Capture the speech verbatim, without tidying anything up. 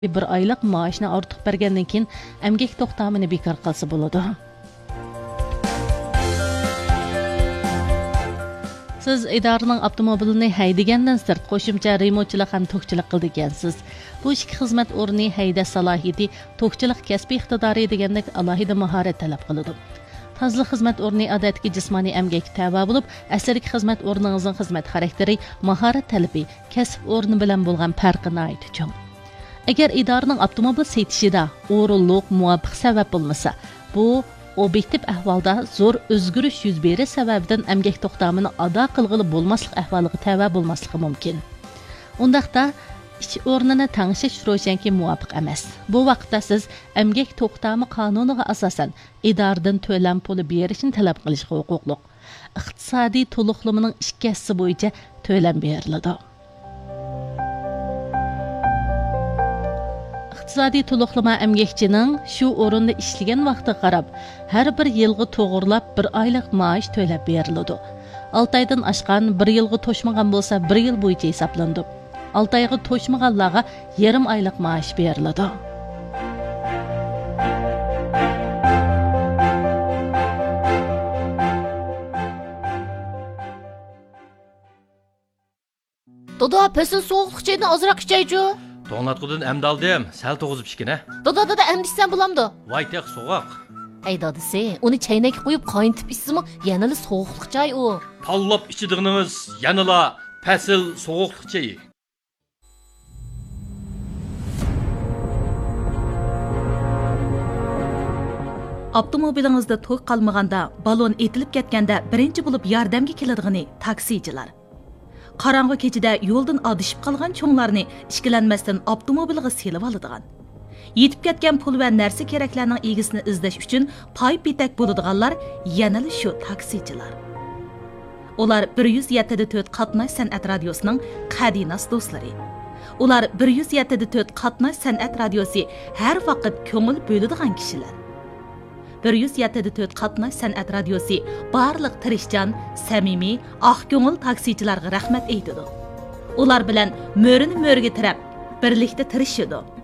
bir oylik maoshni ortiq bergandan keyin emgak to'xtamini bekor qilsa bo'ladi. Siz idoraning avtomobilini haydagandan sirt qo'shimcha remontchilik ham to'qchilik qildi ekansiz. Bu ikki xizmat o'rni hayda salohiyati, to'qchilik kasbiy iqtidori degandek alohida mahorat talab qiladi. Tozlik xizmat o'rni odatdagi jismoniy emgak tava bo'lib, asrlik xizmat o'rningizning xizmat xarakteri, mahorat talabi, kasb o'rni bilan bo'lgan farqini aytdi. Agar idoraning avtomobil setishida o'rinliq, muvofiq sabab bo'lmasa, bu obyektiv ahvolda zo'r o'zgarish yuz berish sababidan emgak to'xtamini ado qilg'ili bo'lmaslik ahvoliga tava bo'lmasligi mumkin. Undaqda ish o'rnini tangshish ro'shanki muvofiq emas. Bu vaqtda siz emgak to'xtami qonuniga asosan idoradan to'lam puli berishni talab qilishga huquqli. Iqtisodiy to'liqlamaning ikkisi bo'yicha to'lam beriladi. İqtisodiy to'liqlama emgakchining shu o'rinda ishlagan vaqtiga qarab, har bir yilga to'g'rilab bir oylik maosh to'lab beriladi. olti oydan oshgan, bir yilga to'shmagan bo'lsa, bir yil bo'yicha hisoblandi. olti oyga to'shmaganlarga yarim oylik maosh beriladi. Doda, pesin soğuqluq çayını azırak içeycu. To'nglatqudan emdi aldım, sal to'g'izib ichgina. Doda doda emdiysen bulamdı. Voy teq so'g'oq. Ey dadisi, onu çaynak qo'yib qayntib içsimi, yanılı soğuqluq çay o. Pallab ichidig'inimiz yanıla pasil so'g'oqliq chayi. Avtomobilingizda to'y qalmaganda, balon etilib ketganda birinchi bo'lib yordamga keladigan taksichilar. Qarang'i kechida yo'ldan adishib qolgan cho'nglarni ishkilanmasdan avtomobilga selib oladigan. Yetib ketgan pul va narsa keraklarning egisini izlash uchun pay petak bo'ladiganlar yana shu taksichilar. Ular bir yuz yetti nuqta to'rt qatnash san'at radiosining qadinas do'stlari. Ular bir yuz yetti nuqta to'rt qatnash san'at radiosi har vaqt ko'ngil bo'ladigan kishilar. bir yuz yetti nuqta to'rt qatnash san'at radiosi barliq tirishchan, samimiy, oq ko'ngil taksichilarga rahmat aytadi. Ular bilan mo'rini mo'riga tirab, birlikda tirishadi.